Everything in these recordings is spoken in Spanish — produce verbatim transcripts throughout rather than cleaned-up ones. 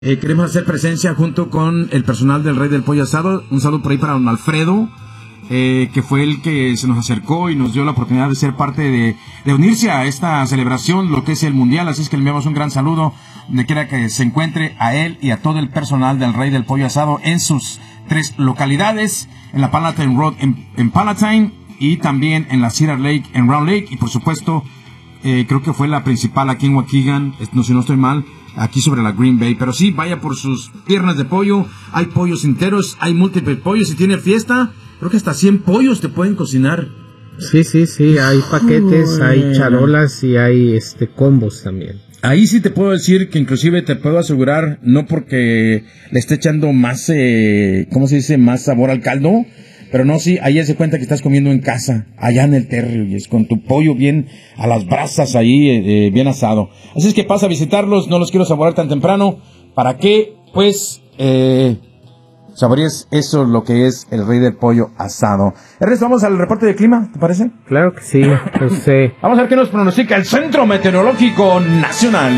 Eh, queremos hacer presencia junto con el personal del Rey del Pollo Asado. Un saludo por ahí para don Alfredo, eh, que fue el que se nos acercó y nos dio la oportunidad de ser parte de, de unirse a esta celebración, lo que es el Mundial. Así es que le enviamos un gran saludo, donde quiera que se encuentre, a él y a todo el personal del Rey del Pollo Asado en sus tres localidades, en la Palatine Road en, en Palatine, y también en la Cedar Lake en Round Lake, y por supuesto eh, creo que fue la principal aquí en Waukegan, no, si no estoy mal, aquí sobre la Green Bay. Pero sí, vaya por sus piernas de pollo. Hay pollos enteros, hay múltiples pollos. Si tiene fiesta, creo que hasta cien pollos te pueden cocinar. Sí, sí, sí, hay paquetes, oh, hay charolas y hay este combos también. Ahí sí te puedo decir que inclusive te puedo asegurar, no porque le esté echando más, eh, ¿cómo se dice? Más sabor al caldo, pero no, sí, ahí se cuenta que estás comiendo en casa, allá en el terrio, y es con tu pollo bien a las brasas ahí, eh, bien asado. Así es que pasa a visitarlos, no los quiero saborear tan temprano. ¿Para qué? Pues, eh, saborees eso, lo que es el Rey del Pollo Asado. Ernesto, vamos al reporte de clima, ¿te parece? Claro que sí, pues, eh. Vamos a ver qué nos pronostica el Centro Meteorológico Nacional.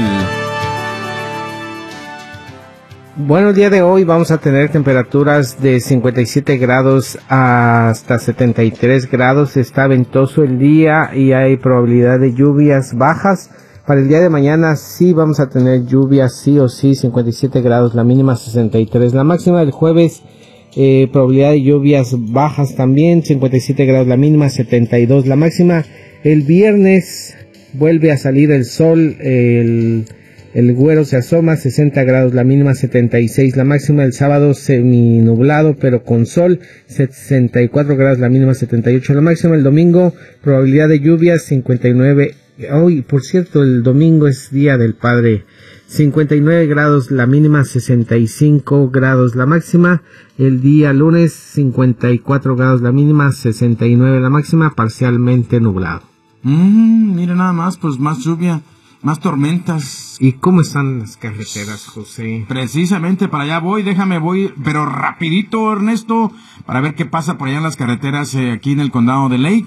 Bueno, el día de hoy vamos a tener temperaturas de cincuenta y siete grados hasta setenta y tres grados. Está ventoso el día y hay probabilidad de lluvias bajas. Para el día de mañana sí vamos a tener lluvias, sí o sí, cincuenta y siete grados, la mínima sesenta y tres. La máxima del jueves, eh, probabilidad de lluvias bajas también, cincuenta y siete grados, la mínima setenta y dos. La máxima el viernes vuelve a salir el sol, el... El güero se asoma, sesenta grados, la mínima setenta y seis, la máxima el sábado seminublado pero con sol, sesenta y cuatro grados, la mínima setenta y ocho, la máxima el domingo, probabilidad de lluvias cincuenta y nueve, hoy oh, por cierto el domingo es día del padre, cincuenta y nueve grados, la mínima sesenta y cinco grados, la máxima el día lunes cincuenta y cuatro grados, la mínima sesenta y nueve, la máxima parcialmente nublado. Mmm, mira nada más, pues más lluvia. Más tormentas. ¿Y cómo están las carreteras, José? Precisamente para allá voy, déjame voy, pero rapidito, Ernesto, para ver qué pasa por allá en las carreteras eh, aquí en el condado de Lake.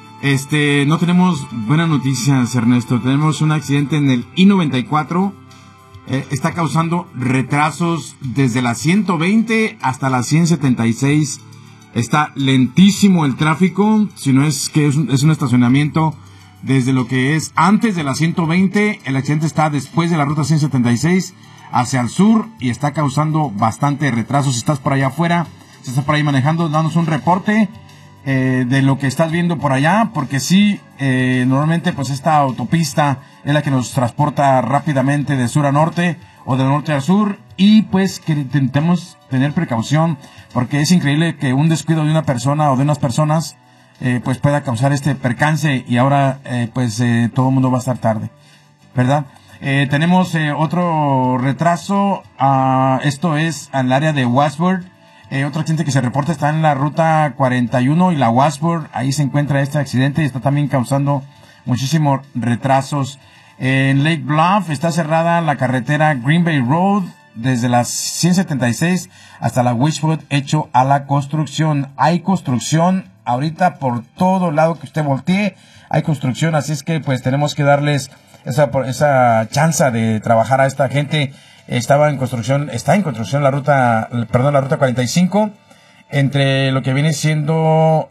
Este, no tenemos buenas noticias, Ernesto. Tenemos un accidente en el I noventa y cuatro. Eh, está causando retrasos desde la ciento veinte hasta la ciento setenta y seis. Está lentísimo el tráfico, si no es que es un, es un estacionamiento. Desde lo que es antes de la ciento veinte, el accidente está después de la ruta ciento setenta y seis hacia el sur y está causando bastante retraso. Si estás por allá afuera, si estás por ahí manejando, danos un reporte eh, de lo que estás viendo por allá, porque sí, eh, normalmente pues esta autopista es la que nos transporta rápidamente de sur a norte o de norte a sur, y pues que intentemos tener precaución, porque es increíble que un descuido de una persona o de unas personas Eh, pues pueda causar este percance, y ahora eh, pues eh, todo el mundo va a estar tarde, ¿verdad? Eh, tenemos eh, otro retraso, uh, esto es en el área de Wattsburg. Eh, otro accidente que se reporta está en la ruta cuarenta y uno y la Wattsburg, ahí se encuentra este accidente y está también causando muchísimos retrasos. Eh, en Lake Bluff está cerrada la carretera Green Bay Road desde las ciento setenta y seis hasta la Wishwood, hecho a la construcción. Hay construcción ahorita por todo lado que usted voltee, hay construcción, así es que pues tenemos que darles esa esa chance de trabajar a esta gente. Estaba en construcción, está en construcción la ruta, perdón, la ruta cuarenta y cinco, entre lo que viene siendo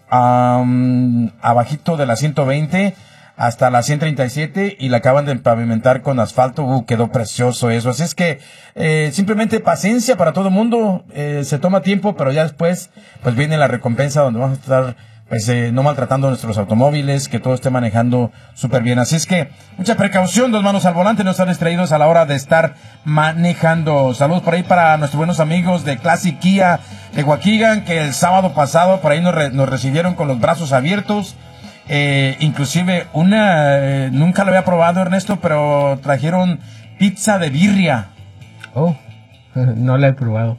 um, abajito de la ciento veinte hasta la ciento treinta y siete, y la acaban de pavimentar con asfalto. Uh, quedó precioso eso. Así es que eh, simplemente paciencia para todo el mundo. Eh, se toma tiempo, pero ya después pues viene la recompensa, donde vamos a estar pues eh, no maltratando nuestros automóviles, que todo esté manejando súper bien. Así es que mucha precaución, dos manos al volante, no estar distraídos a la hora de estar manejando. Saludos por ahí para nuestros buenos amigos de Classic Kia de Waukegan, que el sábado pasado por ahí nos, re, nos recibieron con los brazos abiertos. Eh, inclusive una, eh, nunca lo había probado, Ernesto, pero trajeron pizza de birria. Oh, no la he probado.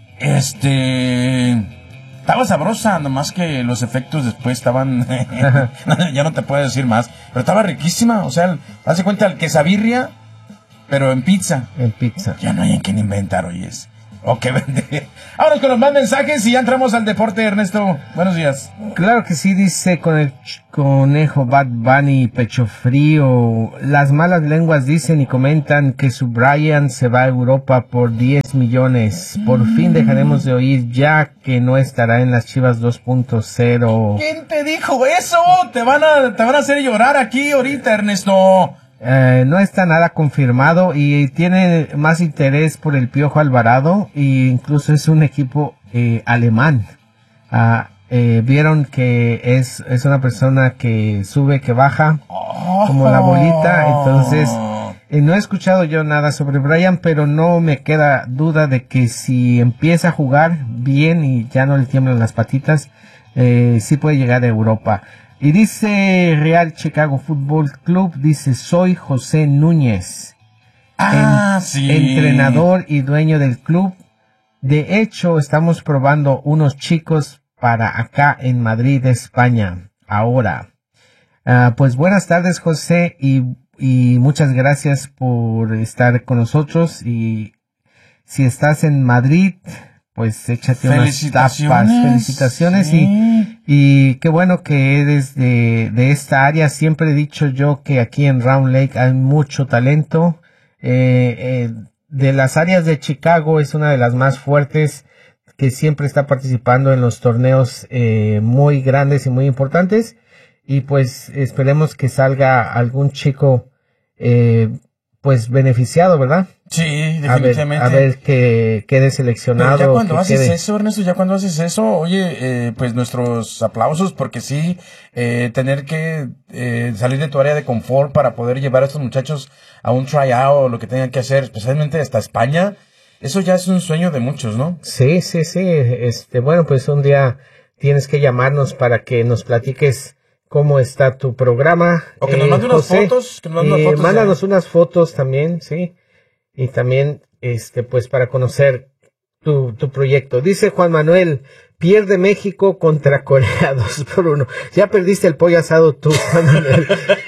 Este, estaba sabrosa, nomás que los efectos después estaban, ya no te puedo decir más, pero estaba riquísima. O sea, haz de cuenta el quesabirria, pero en pizza. En pizza. Ya no hay en qué inventar, oyes. O que vende. Ahora con los más mensajes y ya entramos al deporte, Ernesto. Buenos días. Claro que sí, dice con el ch- conejo Bad Bunny, pecho frío. Las malas lenguas dicen y comentan que su Brian se va a Europa por diez millones. Por fin dejaremos de oír ya que no estará en las Chivas dos punto cero. ¿Quién te dijo eso? Te van a, te van a hacer llorar aquí ahorita, Ernesto. Eh, no está nada confirmado y tiene más interés por el Piojo Alvarado e incluso es un equipo eh, alemán. Ah, eh, vieron que es, es una persona que sube, que baja, como la bolita. Entonces, eh, no he escuchado yo nada sobre Brian, pero no me queda duda de que si empieza a jugar bien y ya no le tiemblan las patitas, eh, sí puede llegar a Europa. Y dice Real Chicago Football Club, dice, soy José Núñez, Ah, en- sí. entrenador y dueño del club. De hecho, estamos probando unos chicos para acá en Madrid, España, ahora. Ah, pues buenas tardes, José, y, y muchas gracias por estar con nosotros. Y si estás en Madrid, pues échate unas tapas. Felicitaciones. Felicitaciones Sí. y, y qué bueno que eres de, de esta área. Siempre he dicho yo que aquí en Round Lake hay mucho talento. Eh, eh, de las áreas de Chicago es una de las más fuertes, que siempre está participando en los torneos eh, muy grandes y muy importantes. Y pues esperemos que salga algún chico eh, pues beneficiado, ¿verdad? Sí, A ver, definitivamente. a ver que quede seleccionado. Pero ya cuando que haces quede. eso, Ernesto, ya cuando haces eso, oye, eh, pues nuestros aplausos, porque sí, eh, tener que eh, salir de tu área de confort para poder llevar a estos muchachos a un tryout o lo que tengan que hacer, especialmente hasta España, eso ya es un sueño de muchos, ¿no? Sí, sí, sí. Este, bueno, pues un día tienes que llamarnos para que nos platiques cómo está tu programa. O que nos mande unas José. fotos, que nos mande unas Eh, fotos de- Mándanos unas fotos también, sí. Y también, este, pues para conocer tu, tu proyecto. Dice Juan Manuel, pierde México contra Corea dos por uno. Ya perdiste el pollo asado tú, Juan Manuel.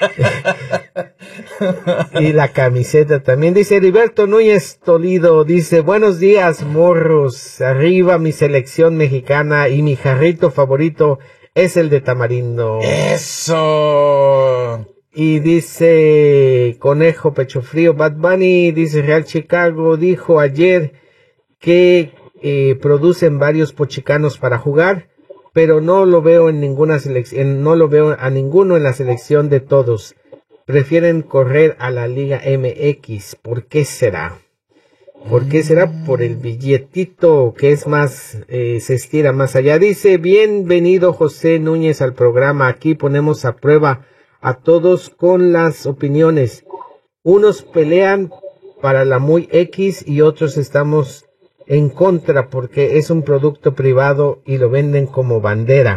Y la camiseta también. Dice Heriberto Núñez Toledo, dice, buenos días, morros. Arriba mi selección mexicana y mi jarrito favorito es el de tamarindo. Eso. Y dice Conejo Pecho Frío, Bad Bunny, dice Real Chicago, dijo ayer que eh, producen varios pochicanos para jugar, pero no lo veo en ninguna selección, no lo veo a ninguno en la selección de todos. Prefieren correr a la Liga M X. ¿Por qué será? ¿Por qué será? Por el billetito que es más, eh, se estira más allá. Dice, bienvenido José Núñez al programa. Aquí ponemos a prueba a todos con las opiniones. Unos pelean para la muy X y otros estamos en contra porque es un producto privado y lo venden como bandera.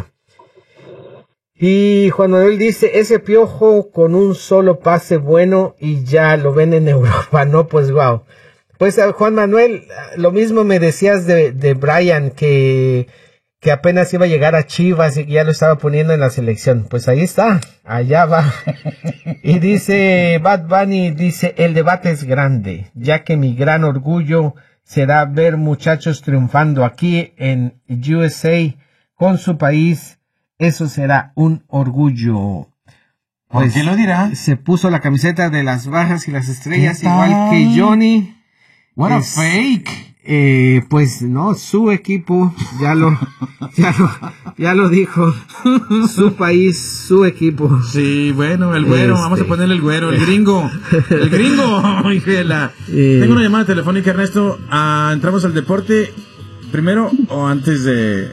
Y Juan Manuel dice, ese Piojo con un solo pase bueno y ya lo ven en Europa. No, pues wow. Pues Juan Manuel, lo mismo me decías de, de Brian, que, que apenas iba a llegar a Chivas y que ya lo estaba poniendo en la selección. Pues ahí está, allá va. Y dice Bad Bunny, dice, el debate es grande, ya que mi gran orgullo será ver muchachos triunfando aquí en U S A con su país. Eso será un orgullo. ¿Por Pues, qué lo dirá? se puso la camiseta de las bajas y las estrellas, ¿Qué igual tal? que Johnny. What a Es- fake. Eh, pues no, su equipo, ya lo, ya lo, ya lo dijo, su país, su equipo. Sí, bueno, el güero, Este. vamos a ponerle el güero, el gringo, el gringo, híjela. Eh. Tengo una llamada telefónica, Ernesto. Ah, entramos al deporte primero o antes de.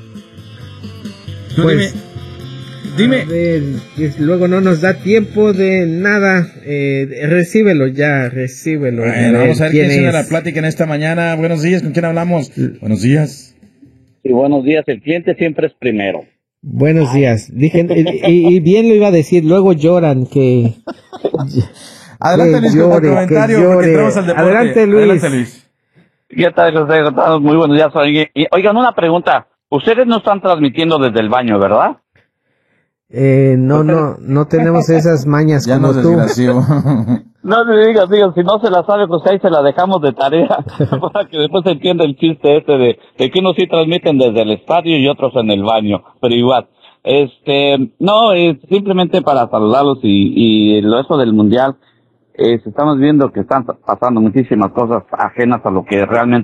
Tú Pues, dime, dime. A ver, que luego no nos da tiempo de nada, eh, recíbelo ya, recíbelo. Bueno, vamos a ver quién quién tiene la es. plática en esta mañana. Buenos días, ¿con quién hablamos? Buenos días. Y buenos días, el cliente siempre es primero. Buenos días. Dije, y, y bien lo iba a decir, luego lloran que... Adelante, que Luis, con tu llore, comentario, que porque llore. entramos al deporte. Adelante, Luis. Adelante, Luis. ¿Qué tal, José? ¿Cómo estás? Muy buenos días. Oigan, y- oigan, una pregunta. Ustedes no están transmitiendo desde el baño, ¿verdad? Eh, no, no, no tenemos esas mañas Ya como nos tú. desgració. No le digas, digas, si no se la sabe, pues ahí se la dejamos de tarea, para que después se entienda el chiste este de, de que unos sí transmiten desde el estadio y otros en el baño, pero igual. Este, no, es simplemente para saludarlos y, y lo eso del mundial, eh, estamos viendo que están pasando muchísimas cosas ajenas a lo que realmente